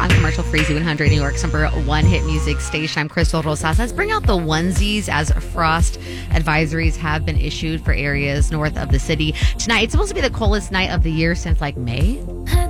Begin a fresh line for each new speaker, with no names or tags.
on Commercial Free Z100, New York's number one hit music station. I'm Crystal Rosas. Let's bring out the onesies as frost advisories have been issued for areas north of the city. Tonight, it's supposed to be the coldest night of the year since like May.